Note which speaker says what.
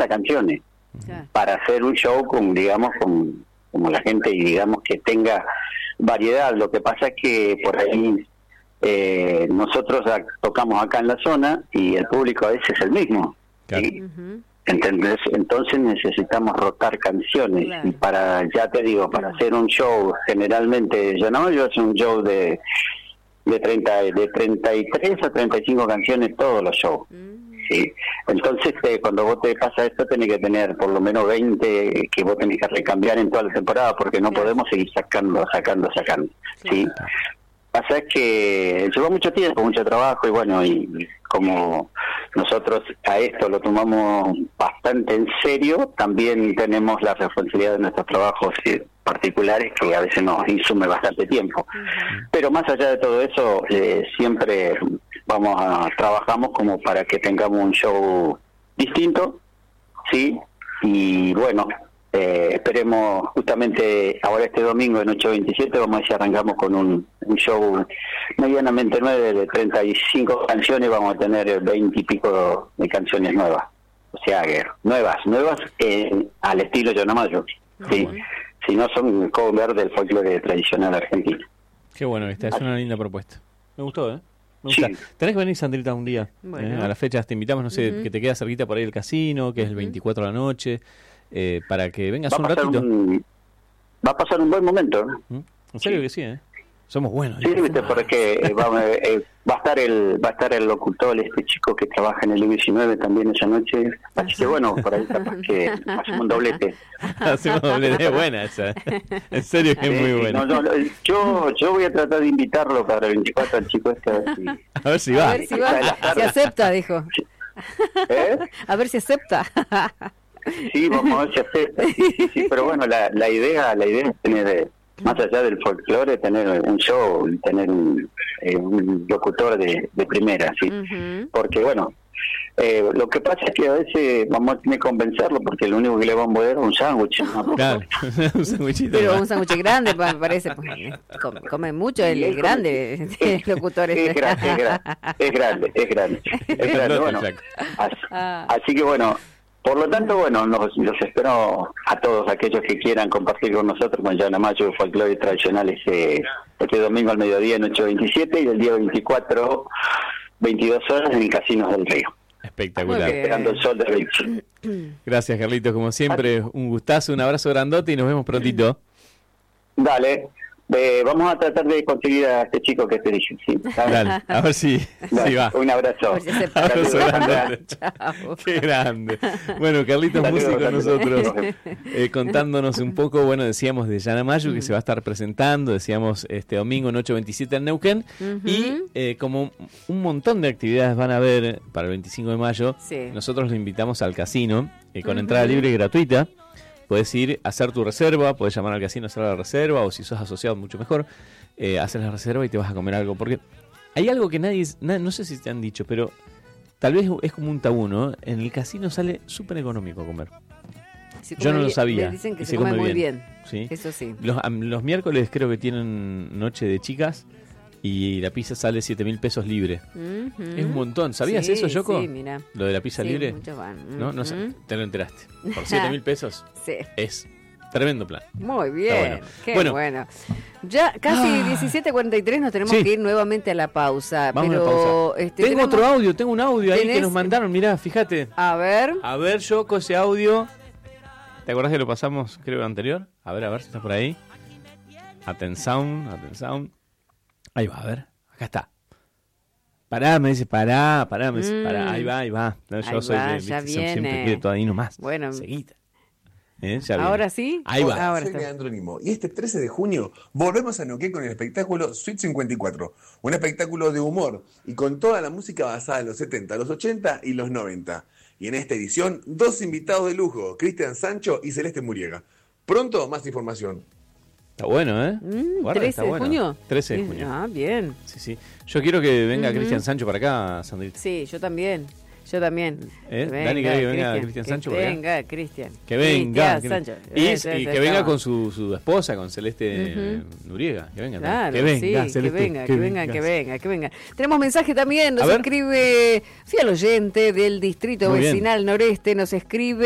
Speaker 1: 50 canciones para hacer un show con, digamos, como la gente, y digamos que tenga variedad. Lo que pasa es que por ahí nosotros tocamos acá en la zona y el público a veces es el mismo, ¿sí? ¿Entendés? Entonces necesitamos rotar canciones, y ya te digo, para hacer un show, generalmente yo hace un show de 33 a 35 canciones todos los shows. Sí. Entonces cuando vos te pasa esto, tenés que tener por lo menos 20 que vos tenés que recambiar en toda la temporada, porque no podemos seguir sacando. ¿Sí? Pasa es que lleva mucho tiempo, mucho trabajo, y bueno, y como nosotros a esto lo tomamos bastante en serio, también tenemos la responsabilidad de nuestros trabajos particulares, que a veces nos insume bastante tiempo. Pero más allá de todo eso, siempre trabajamos como para que tengamos un show distinto, ¿sí? Y bueno, esperemos justamente ahora este domingo en 8:27 vamos a ver si arrancamos con un show medianamente nuevo de 35 canciones. Vamos a tener 20 y pico de canciones nuevas, o sea, nuevas al estilo Yanamayo, ¿sí? Si no, son cover del folclore tradicional argentino.
Speaker 2: Qué bueno, esta es una linda propuesta. Me gustó, Me gusta. Sí. Tenés que venir, Sandrita, un día. Bueno. A las fechas te invitamos, no sé, que te queda cerquita por ahí el casino, que es el 24 de la noche, para que vengas un ratito.
Speaker 1: Va a pasar un buen momento, ¿no?
Speaker 2: En serio que sí, Somos buenos.
Speaker 1: Sí, porque va a estar el locutor, este chico que trabaja en el U19 también esa noche. Así que bueno, por ahí capaz que hacemos un doblete.
Speaker 2: Hacemos un doblete, es buena esa. En serio que es muy buena.
Speaker 1: Yo voy a tratar de invitarlo para el 24 al chico este.
Speaker 2: A ver si va.
Speaker 3: A ver si va. Si acepta, dijo. A ver si acepta.
Speaker 1: Sí, vamos a ver si acepta. Sí, pero bueno, la idea es tener, más allá del folclore, tener un show, tener un locutor de primera, ¿sí? Porque bueno, lo que pasa es que a veces vamos a tener que convencerlo, porque lo único que le vamos a dar es un sándwich, ¿no?
Speaker 2: Claro, un sándwichito.
Speaker 3: Pero un sándwich grande, me parece. Come mucho el grande, el locutor.
Speaker 1: Es grande. Bueno, así que bueno, por lo tanto, bueno, los espero a todos aquellos que quieran compartir con nosotros con Yanamayo Folclore Tradicional este domingo al mediodía en 8:27 y el día 24, 22 horas en el Casino del Río.
Speaker 2: Espectacular.
Speaker 1: Esperando el sol de Rich.
Speaker 2: Gracias, Carlitos, como siempre, un gustazo, un abrazo grandote y nos vemos prontito.
Speaker 1: Dale. Vamos a tratar de conseguir a este chico que te dije. Sí.
Speaker 2: Dale, a ver si va.
Speaker 1: Un abrazo.
Speaker 2: Abrazo grande. Qué grande. Bueno, Carlitos Musi con nosotros, contándonos un poco, bueno, decíamos de Yanamayo, que se va a estar presentando, decíamos este domingo en 8:27 en Neuquén, y como un montón de actividades van a haber para el 25 de mayo, nosotros los invitamos al casino, con entrada libre y gratuita. Puedes ir a hacer tu reserva, puedes llamar al casino a hacer la reserva, o si sos asociado mucho mejor, haces la reserva y te vas a comer algo. Porque hay algo que no sé si te han dicho, pero tal vez es como un tabú, ¿no? En el casino sale súper económico comer. Yo no lo sabía.
Speaker 3: Dicen que se come muy bien.
Speaker 2: ¿Sí?
Speaker 3: Eso sí.
Speaker 2: Los miércoles creo que tienen noche de chicas y la pizza sale 7.000 pesos libre. Es un montón. ¿Sabías eso, Yoko?
Speaker 3: Sí, mira.
Speaker 2: Lo de la pizza libre.
Speaker 3: Muchos van.
Speaker 2: No sé, te lo enteraste. Por 7.000 pesos es tremendo plan.
Speaker 3: Muy bien.
Speaker 2: Bueno.
Speaker 3: Qué bueno. Ya casi 17:43 nos tenemos que ir nuevamente a la pausa.
Speaker 2: Vamos a la pausa. Tengo un audio ahí que nos mandaron. Mirá, fíjate.
Speaker 3: A ver,
Speaker 2: Yoko, ese audio. ¿Te acordás que lo pasamos, creo, anterior? A ver si está por ahí. Atención. Ahí va, a ver, acá está. Pará, me dice, pará, me dice, pará, ahí va. No, yo soy de, siempre quiere todo ahí nomás.
Speaker 3: Bueno,
Speaker 2: seguita.
Speaker 3: ¿Ahora sí?
Speaker 2: Ahí va.
Speaker 4: Soy Leandro Nimo, y este 13 de junio volvemos a Neuquén con el espectáculo Suite 54, un espectáculo de humor y con toda la música basada en los 70, los 80 y los 90. Y en esta edición, 2 invitados de lujo, Cristian Sancho y Celeste Muriega. Pronto, más información.
Speaker 2: Está bueno,
Speaker 3: 13 de junio.
Speaker 2: 13 de junio.
Speaker 3: Ah, bien.
Speaker 2: Sí. Yo quiero que venga Cristian Sancho para acá, Sandrita.
Speaker 3: Sí, yo también. Dani,
Speaker 2: ¿quiere que venga Cristian Sancho para acá?
Speaker 3: Venga, Cristian.
Speaker 2: Que venga.
Speaker 3: Sancho.
Speaker 2: Y que venga con su esposa, con Celeste Nuriega. Que venga.
Speaker 3: Claro,
Speaker 2: que venga,
Speaker 3: Celeste, que venga. Tenemos mensaje también, nos escribe fiel oyente del Distrito Vecinal Noreste, nos escribe